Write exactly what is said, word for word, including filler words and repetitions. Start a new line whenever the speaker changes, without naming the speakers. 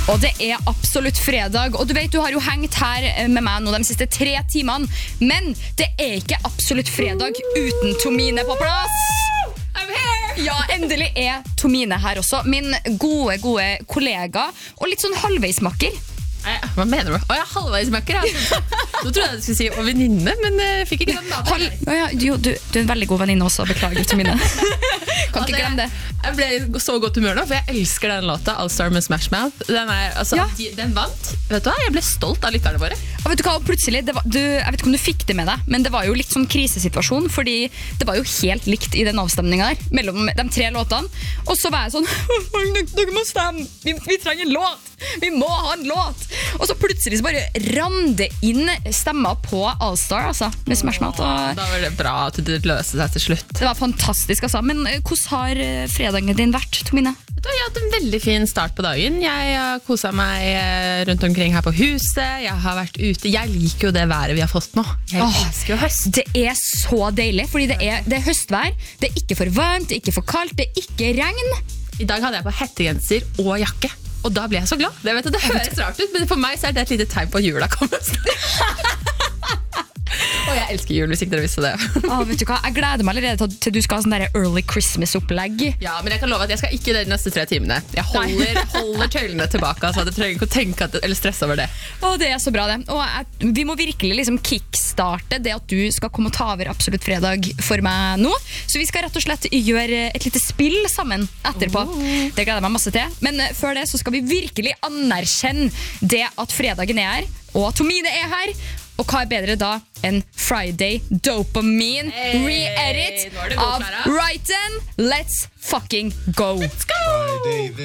Og det er absolutt fredag, og du vet, du har jo hengt her med meg nå de siste tre timene, men det er ikke absolutt fredag uten Tomine på plass.
I'm here!
Ja, endelig er Tomine her også, min gode, gode kollega, og litt sånn halvveismakker.
Hva mener du? Å, jeg er halvveismakker. Nå tror jeg jeg skulle si å venninne, men jeg fikk ikke den dagen.
Halv... Ja, jo, du, du er en veldig god venninne også, beklager Tomine. Kan ikke glemme det.
Jeg ble i så godt humør nå, for jeg elsker den låta, All Star med Smash Mouth. Den, er, altså,
Ja.
de, den vant. Vet du hva? Jeg ble stolt av lytterne våre.
Og vet du hva, plutselig, det var, du, jeg vet ikke om du fikk det med deg, men det var jo litt sånn krisesituasjon, fordi det var jo helt likt i den avstemningen der, mellom de tre låtene. Og så var jeg sånn, dere må stemme, vi, vi trenger en låt, vi må ha en låt. Og så plutselig så bare rann det inn stemmer på All Star, altså, med Smash Mouth. Og
Da var det bra at det løste seg til slutt.
det var fantastisk, altså. Men eh, hvordan har eh, fredagen din vært, Tomine?
Vet du hva, Jeg har hatt en veldig fin start på dagen. Jeg har koset meg eh, rundt omkring her på huset. Jeg har vært ute. Jeg liker jo det været vi har fått nå. Jeg
Åh,
elsker jo høst.
Det er så deilig, fordi det er, det er høstvær. Det er ikke for varmt, det er ikke for kaldt, det er ikke regn.
I dag hadde jeg på hettegenser og jakke. Og da ble jeg så glad. Det, vet du, det høres rart ut, men for meg så er det et lite tegn på at jula kommer. Og jeg elsker jul, hvis ikke dere visste det.
Åh, vet du hva? Jeg gleder meg allerede til, til du skal ha sånn der early Christmas-opplegg.
Ja, men jeg kan love at jeg skal ikke det de neste tre timene. Jeg holder, holder tøylene tilbake, så jeg trenger ikke å tenke at, eller stresse over det.
Åh, det er så bra det. Og jeg, vi må virkelig liksom kickstarte det at du skal komme og ta over Absolutt fredag for meg nå. Så vi skal rett og slett gjøre et lite spill sammen etterpå. Det gleder jeg meg masse til. Men før det så skal vi virkelig anerkjenne det at fredagen er her, og at Tomine er her. Og hva er bedre da enn Friday Dopamine
Hey,
re-edit
nå er det god,
av
Clara.
Right Then, Let's fucking go.
Let's go!